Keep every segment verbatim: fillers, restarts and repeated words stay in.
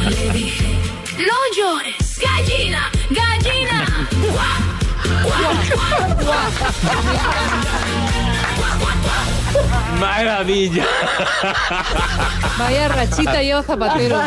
Le dije, no llores, gallina, gallina. ¡Maravilla! Vaya rachita lleva Zapatero.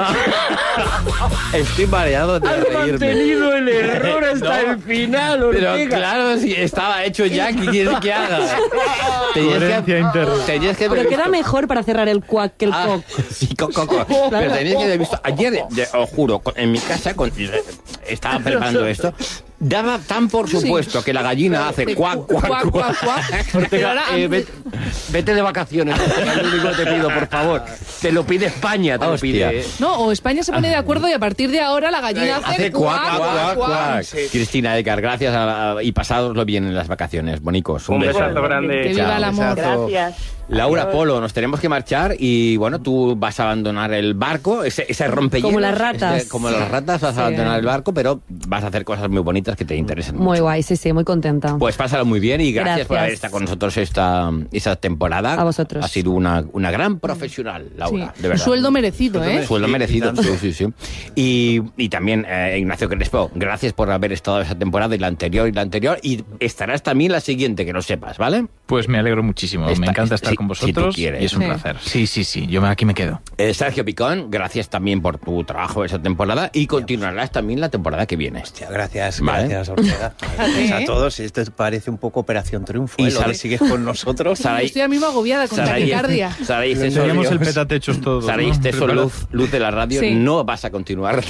Estoy mareado de Has reírme. mantenido el error hasta No, el final, Pero Ortega. claro, si estaba hecho ya, ¿qué quieres que haga? Tenías Coherencia que, interna. tenías que haber Pero queda visto- mejor para cerrar el cuac que el Ah, coc. sí, co, co, co. Pero tenías que haber visto. Ayer, de- os juro, con- en mi casa con- estaba preparando esto. Daba tan por supuesto que la gallina hace cuac, cuac, Cuac, cuac. cuac, cuac. Pero Ortega, ahora eh, antes- vete, vete de vacaciones. Es lo único que te pido, por favor. Te lo pide España, te lo Hostia. pide. No, o España se pone de acuerdo y a partir de ahora la gallina hace, Hace cuac, cuac, cuac. Sí. Cristina Edgar, gracias a- a- y pasádoslo bien en las vacaciones, bonicos. Un besazo grande. Que viva Chao. el amor. Gracias. Laura Adiós. Polo, nos tenemos que marchar y bueno, tú vas a abandonar el barco, ese, ese rompehielos. Como las ratas. ese- como las ratas vas a Sí. abandonar el barco, pero vas a hacer cosas muy bonitas que te interesen Muy mucho. guay, sí, sí, muy contenta. Pues pásalo muy bien y gracias, por Gracias. haber estado con nosotros esta, esta temporada. A vosotros. Ha sido una, una gran profesional, Laura, Sí. de verdad. Sueldo merecido, ¿eh? Sueldo Sí, merecido, y tanto. sí, sí, sí. Y, y también, eh, Ignacio Crespo, gracias por haber estado esa temporada y la anterior y la anterior. Y estarás también la siguiente, que lo sepas, ¿vale? Pues me alegro muchísimo. Está- me encanta estar si- con si tú vosotros quieres. y es un Sí. placer. Sí, sí, sí. Yo me- aquí me quedo. Eh, Sergio Picón, gracias también por tu trabajo esa temporada y continuarás también la temporada que viene. Hostia, gracias, Vale. gracias, Ortega. Gracias a todos. Esto parece un poco Operación Triunfo. Y Y lo Sara- que sigues con nosotros. Saray- Estoy a mismo agobiada con Saray- taquicardia. Saray Ceso, Teníamos el Dios. petatechos todos. Saray ¿no? Ceso, Preparado. luz, luz de la radio, Sí. no vas a continuar.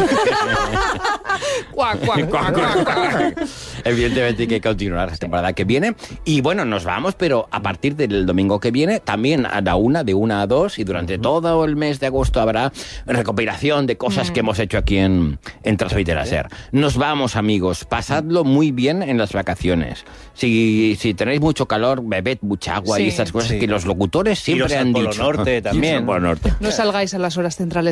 Cuac, cuac, cuac, cuac, cuac. Evidentemente hay que continuar la temporada que viene. Y bueno, nos vamos, pero a partir del domingo que viene, también a la una, de una a dos, y durante todo el mes de agosto habrá recopilación de cosas que hemos hecho aquí en, en Transfrontera Ser. Nos vamos, amigos. Pasadlo muy bien en las vacaciones. Si, si tenéis mucho calor, bebed mucha agua y Sí. esas cosas Sí. que los locutores siempre Iros al han Polo dicho. Norte Iros al también. Polo Norte. No salgáis a las horas centrales